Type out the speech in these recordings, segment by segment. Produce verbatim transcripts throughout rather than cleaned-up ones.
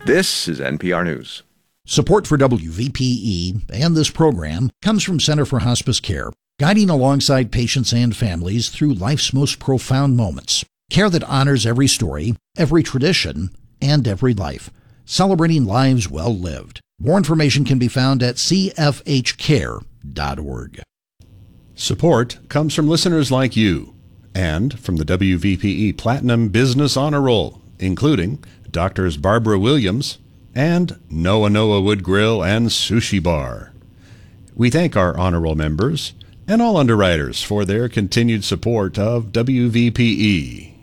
This is N P R News. Support for W V P E and this program comes from Center for Hospice Care, guiding alongside patients and families through life's most profound moments. Care that honors every story, every tradition, and every life, celebrating lives well lived. More information can be found at c f h care dot org. Support comes from listeners like you and from the W V P E Platinum Business Honor Roll, including Doctors Barbara Williams and Noah Noah Wood Grill and Sushi Bar. We thank our honor roll members and all underwriters for their continued support of W V P E.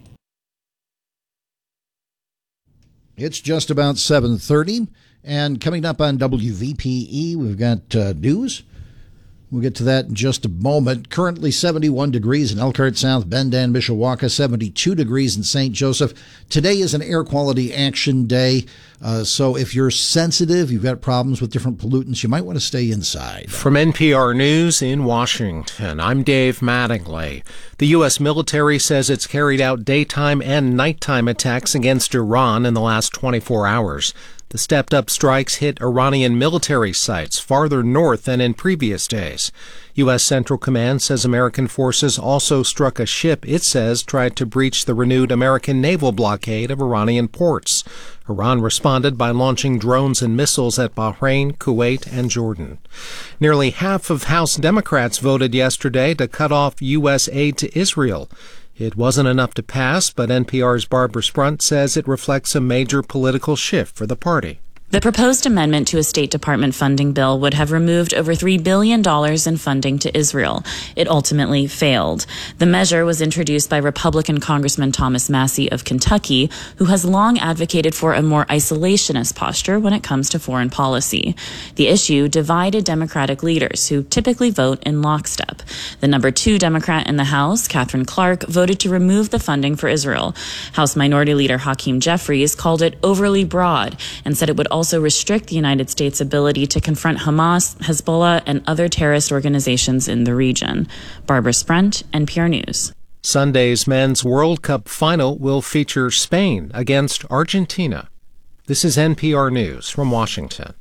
It's just about seven thirty, and coming up on W V P E, we've got uh, news. We'll get to that in just a moment. Currently seventy-one degrees in Elkhart, South Bend, and Mishawaka, seventy-two degrees in Saint Joseph. Today is an air quality action day, uh, so if you're sensitive, you've got problems with different pollutants, you might want to stay inside. From N P R News in Washington, I'm Dave Mattingly. The U S military says it's carried out daytime and nighttime attacks against Iran in the last twenty-four hours. The stepped-up strikes hit Iranian military sites farther north than in previous days. U S Central Command says American forces also struck a ship it says tried to breach the renewed American naval blockade of Iranian ports. Iran responded by launching drones and missiles at Bahrain, Kuwait, and Jordan. Nearly half of House Democrats voted yesterday to cut off U S aid to Israel. It wasn't enough to pass, but N P R's Barbara Sprunt says it reflects a major political shift for the party. The proposed amendment to a State Department funding bill would have removed over three billion dollars in funding to Israel. It ultimately failed. The measure was introduced by Republican Congressman Thomas Massie of Kentucky, who has long advocated for a more isolationist posture when it comes to foreign policy. The issue divided Democratic leaders, who typically vote in lockstep. The number two Democrat in the House, Catherine Clark, voted to remove the funding for Israel. House Minority Leader Hakeem Jeffries called it overly broad and said it would also also restrict the United States' ability to confront Hamas, Hezbollah, and other terrorist organizations in the region. Barbara Sprunt, N P R News. Sunday's Men's World Cup final will feature Spain against Argentina. This is N P R News from Washington.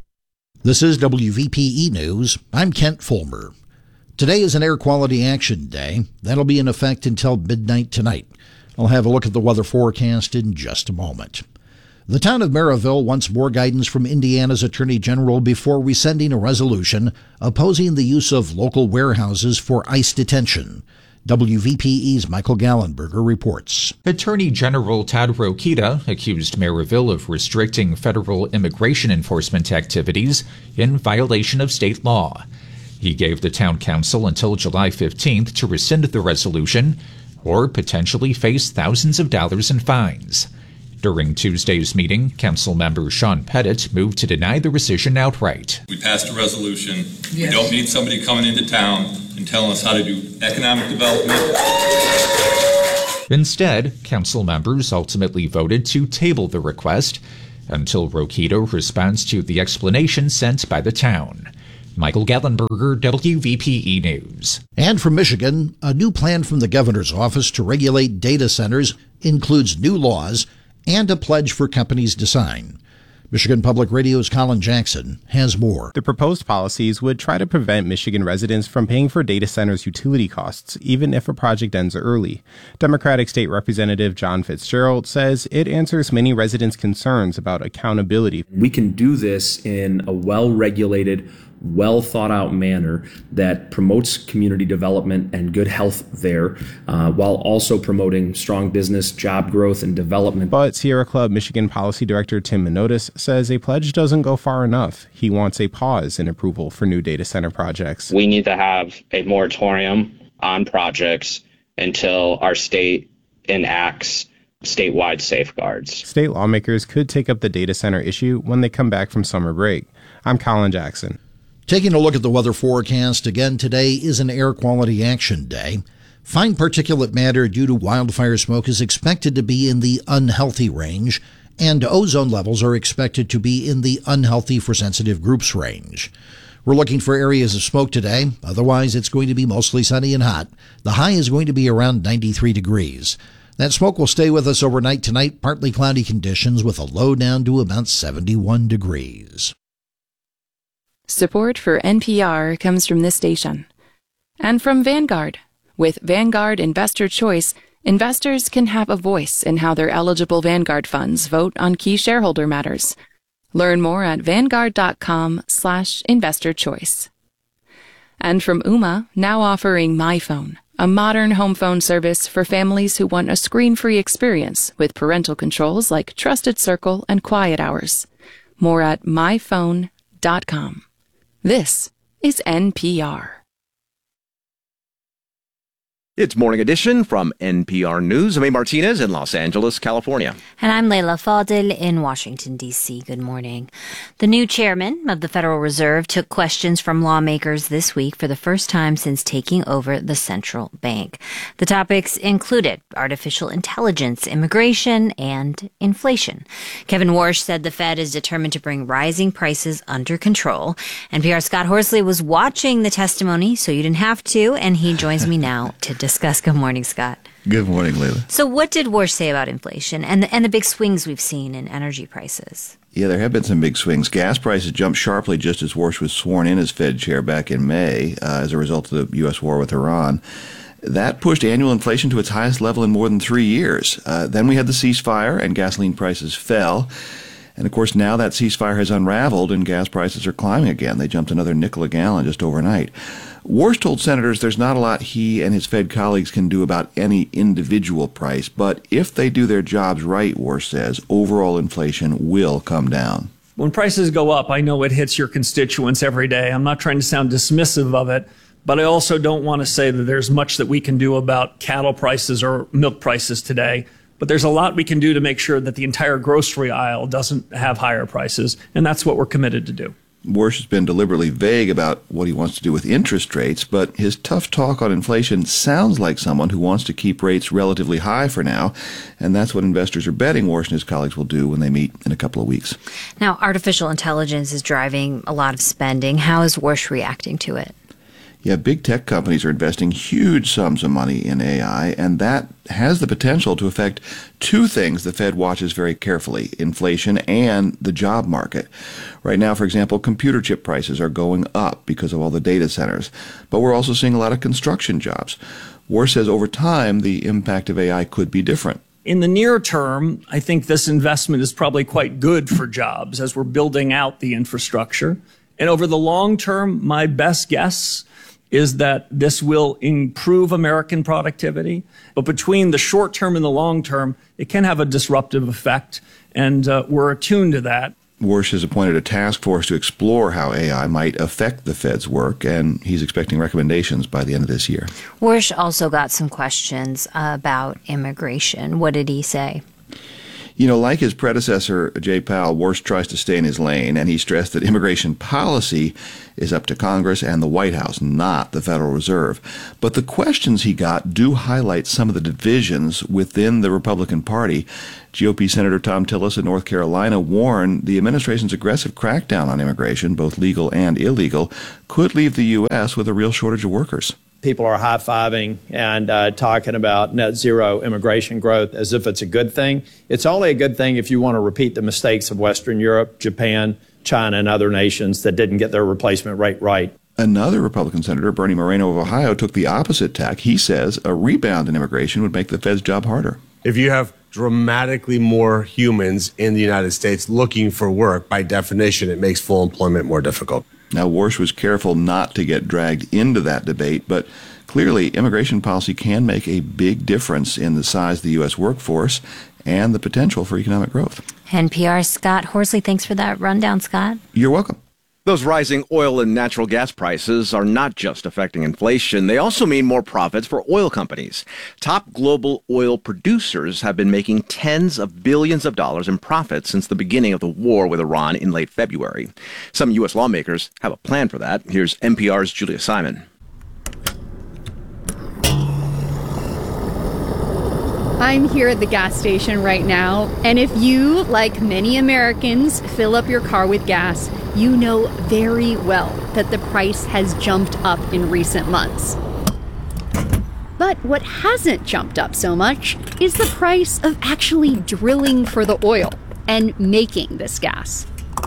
This is W V P E News. I'm Kent Fulmer. Today is an Air Quality Action Day. That'll be in effect until midnight tonight. I'll have a look at the weather forecast in just a moment. The town of Maryville wants more guidance from Indiana's Attorney General before rescinding a resolution opposing the use of local warehouses for ICE detention. W V P E's Michael Gallenberger reports. Attorney General Todd Rokita accused Maryville of restricting federal immigration enforcement activities in violation of state law. He gave the town council until July fifteenth to rescind the resolution or potentially face thousands of dollars in fines. During Tuesday's meeting, council member Sean Pettit moved to deny the rescission outright. We passed a resolution. Yes. We don't need somebody coming into town and telling us how to do economic development. Instead, council members ultimately voted to table the request until Rokita responds to the explanation sent by the town. Michael Gallenberger, W V P E News. And from Michigan, a new plan from the governor's office to regulate data centers includes new laws and a pledge for companies to sign. Michigan Public Radio's Colin Jackson has more. The proposed policies would try to prevent Michigan residents from paying for data centers' utility costs, even if a project ends early. Democratic State Representative John Fitzgerald says it answers many residents' concerns about accountability. We can do this in a well-regulated, well-thought-out manner that promotes community development and good health there, uh, while also promoting strong business, job growth, and development. But Sierra Club Michigan Policy Director Tim Minotis says a pledge doesn't go far enough. He wants a pause in approval for new data center projects. We need to have a moratorium on projects until our state enacts statewide safeguards. State lawmakers could take up the data center issue when they come back from summer break. I'm Colin Jackson. Taking a look at the weather forecast again, today is an Air Quality Action Day. Fine particulate matter due to wildfire smoke is expected to be in the unhealthy range, and ozone levels are expected to be in the unhealthy for sensitive groups range. We're looking for areas of smoke today. Otherwise, it's going to be mostly sunny and hot. The high is going to be around ninety-three degrees. That smoke will stay with us overnight tonight, partly cloudy conditions with a low down to about seventy-one degrees. Support for N P R comes from this station and from Vanguard. With Vanguard Investor Choice, investors can have a voice in how their eligible Vanguard funds vote on key shareholder matters. Learn more at vanguard.com slash investor choice. And from Ooma, now offering MyPhone, a modern home phone service for families who want a screen-free experience with parental controls like Trusted Circle and Quiet Hours. More at my phone dot com. This is N P R. It's Morning Edition from N P R News. I'm A. Martinez in Los Angeles, California. And I'm Leila Fadel in Washington, D C Good morning. The new chairman of the Federal Reserve took questions from lawmakers this week for the first time since taking over the central bank. The topics included artificial intelligence, immigration, and inflation. Kevin Warsh said the Fed is determined to bring rising prices under control. N P R's Scott Horsley was watching the testimony, so you didn't have to, and he joins me now to discuss. Good morning, Scott. Good morning, Leila. So what did Warsh say about inflation and the, and the big swings we've seen in energy prices? Yeah, there have been some big swings. Gas prices jumped sharply just as Warsh was sworn in as Fed chair back in May uh, as a result of the U S war with Iran. That pushed annual inflation to its highest level in more than three years. Uh, then we had the ceasefire and gasoline prices fell. And, of course, now that ceasefire has unraveled and gas prices are climbing again. They jumped another nickel a gallon just overnight. Warsh told senators there's not a lot he and his Fed colleagues can do about any individual price, but if they do their jobs right, Warsh says, overall inflation will come down. When prices go up, I know it hits your constituents every day. I'm not trying to sound dismissive of it, but I also don't want to say that there's much that we can do about cattle prices or milk prices today. But there's a lot we can do to make sure that the entire grocery aisle doesn't have higher prices, and that's what we're committed to do. Warsh has been deliberately vague about what he wants to do with interest rates, but his tough talk on inflation sounds like someone who wants to keep rates relatively high for now, and that's what investors are betting Warsh and his colleagues will do when they meet in a couple of weeks. Now, artificial intelligence is driving a lot of spending. How is Warsh reacting to it? Yeah, big tech companies are investing huge sums of money in A I, and that has the potential to affect two things the Fed watches very carefully, inflation and the job market. Right now, for example, computer chip prices are going up because of all the data centers, but we're also seeing a lot of construction jobs. Warsh says over time, the impact of A I could be different. In the near term, I think this investment is probably quite good for jobs as we're building out the infrastructure. And over the long term, my best guess is that this will improve American productivity. But between the short term and the long term, it can have a disruptive effect, and uh, we're attuned to that. Warsh has appointed a task force to explore how A I might affect the Fed's work, and he's expecting recommendations by the end of this year. Warsh also got some questions about immigration. What did he say? You know, like his predecessor, Jay Powell, Warsh tries to stay in his lane, and he stressed that immigration policy is up to Congress and the White House, not the Federal Reserve. But the questions he got do highlight some of the divisions within the Republican Party. G O P Senator Thom Tillis of North Carolina warned the administration's aggressive crackdown on immigration, both legal and illegal, could leave the U S with a real shortage of workers. People are high-fiving and uh, talking about net zero immigration growth as if it's a good thing. It's only a good thing if you want to repeat the mistakes of Western Europe, Japan, China, and other nations that didn't get their replacement rate right. Another Republican senator, Bernie Moreno of Ohio, took the opposite tack. He says a rebound in immigration would make the Fed's job harder. If you have dramatically more humans in the United States looking for work, by definition, it makes full employment more difficult. Now, Warsh was careful not to get dragged into that debate, but clearly immigration policy can make a big difference in the size of the U S workforce and the potential for economic growth. N P R's Scott Horsley, thanks for that rundown, Scott. You're welcome. Those rising oil and natural gas prices are not just affecting inflation. They also mean more profits for oil companies. Top global oil producers have been making tens of billions of dollars in profits since the beginning of the war with Iran in late February. Some U S lawmakers have a plan for that. Here's N P R's Julia Simon. I'm here at the gas station right now, and if you, like many Americans, fill up your car with gas, you know very well that the price has jumped up in recent months. But But what hasn't jumped up so much is the price of actually drilling for the oil and making this gas.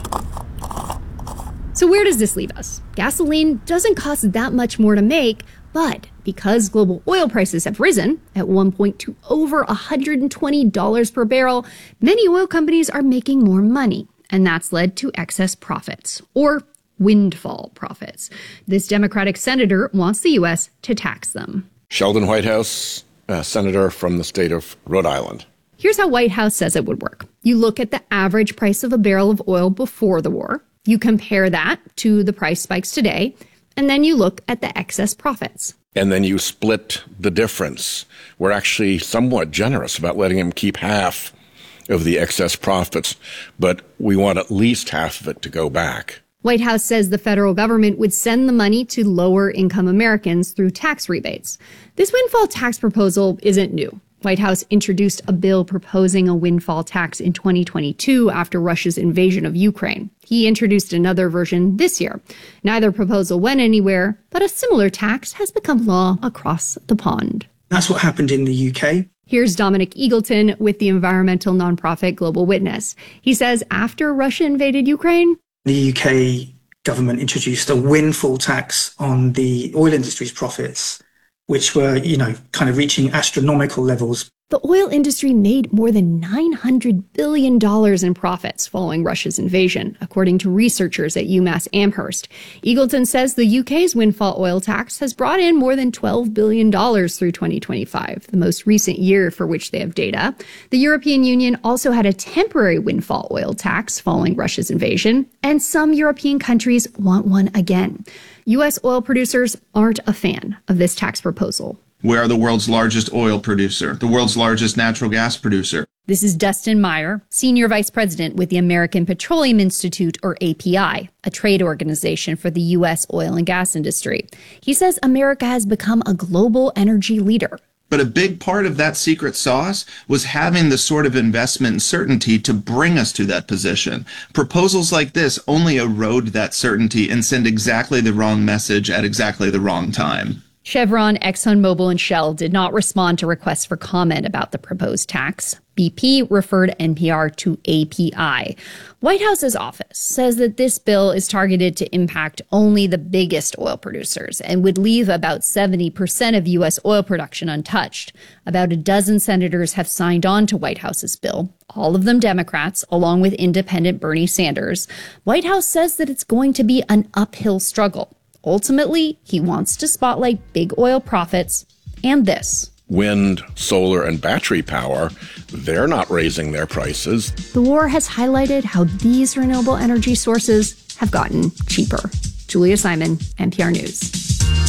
So where does this leave us? Gasoline doesn't cost that much more to make, but because global oil prices have risen at one point to over one hundred twenty dollars per barrel, many oil companies are making more money, and that's led to excess profits, or windfall profits. This Democratic senator wants the U S to tax them. Sheldon Whitehouse, a senator from the state of Rhode Island. Here's how Whitehouse says it would work. You look at the average price of a barrel of oil before the war, you compare that to the price spikes today, and then you look at the excess profits. And then you split the difference. We're actually somewhat generous about letting him keep half of the excess profits, but we want at least half of it to go back. Whitehouse says the federal government would send the money to lower-income Americans through tax rebates. This windfall tax proposal isn't new. Whitehouse introduced a bill proposing a windfall tax in twenty twenty-two after Russia's invasion of Ukraine. He introduced another version this year. Neither proposal went anywhere, but a similar tax has become law across the pond. That's what happened in the U K. Here's Dominic Eagleton with the environmental nonprofit Global Witness. He says after Russia invaded Ukraine, the U K government introduced a windfall tax on the oil industry's profits, which were, you know, kind of reaching astronomical levels. The oil industry made more than nine hundred billion dollars in profits following Russia's invasion, according to researchers at UMass Amherst. Eagleton says the U K's windfall oil tax has brought in more than twelve billion dollars through twenty twenty-five, the most recent year for which they have data. The European Union also had a temporary windfall oil tax following Russia's invasion, and some European countries want one again. U S oil producers aren't a fan of this tax proposal. We are the world's largest oil producer, the world's largest natural gas producer. This is Dustin Meyer, Senior Vice President with the American Petroleum Institute, or A P I, a trade organization for the U S oil and gas industry. He says America has become a global energy leader. But a big part of that secret sauce was having the sort of investment and certainty to bring us to that position. Proposals like this only erode that certainty and send exactly the wrong message at exactly the wrong time. Chevron, ExxonMobil, and Shell did not respond to requests for comment about the proposed tax. B P referred N P R to A P I. White House's office says that this bill is targeted to impact only the biggest oil producers and would leave about seventy percent of U S oil production untouched. About a dozen senators have signed on to White House's bill, all of them Democrats, along with independent Bernie Sanders. White House says that it's going to be an uphill struggle. Ultimately, he wants to spotlight big oil profits and this. Wind, solar, and battery power, they're not raising their prices. The war has highlighted how these renewable energy sources have gotten cheaper. Julia Simon, N P R News.